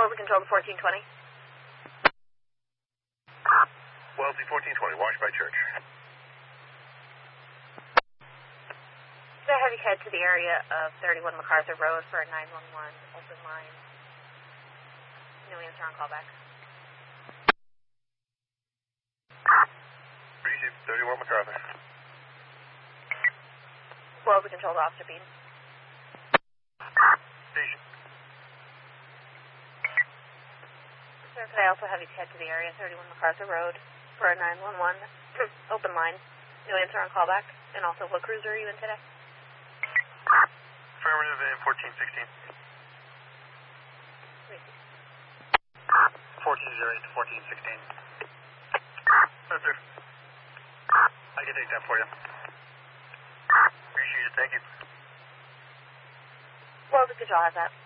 Wellesley Control to 1420. Wellesley 1420, watch by church. Could I have you head to the area of 31 MacArthur Road for a 911 open line? No answer on callback. Appreciate 31 MacArthur. Wellesley Control to Officer Bean. Station. Sir, could I also have you head to the area 31 MacArthur Road for a 911 open line? No answer on callback. And also, what cruiser are you in today? Affirmative in 1416. 1408 to 1416. Yes, sir. I can take that for you. Appreciate it, thank you. Wellesley Control has that.